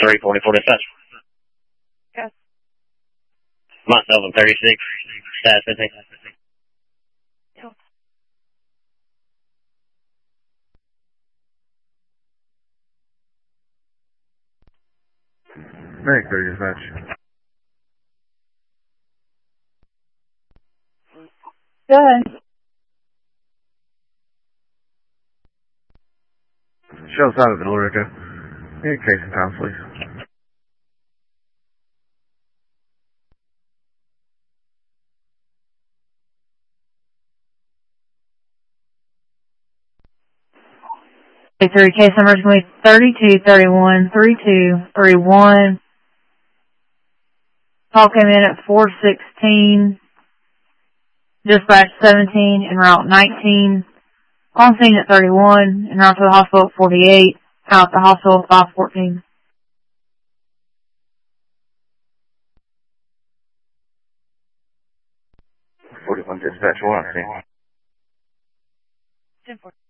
344 dispatch. Yes. Mont Delvin 36, status 15. Very clear dispatch. Good. Show us out of the Ulrica. In case of time, please. Three case numbers going to be 32, 31, 32, 31. Call came in at 416. Dispatch 17 en route 19. On scene at 31. En route to the hospital at 48. Out the hospital at 514. 41 dispatch 1, I see. 10-4.